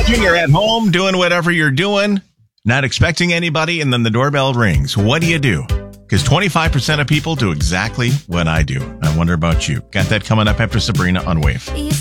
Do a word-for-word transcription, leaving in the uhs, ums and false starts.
Imagine you're at home doing whatever you're doing, not expecting anybody, and then the doorbell rings. What do you do? Because twenty-five percent of people do exactly what I do. I wonder about you. Got that coming up after Sabrina on Wave.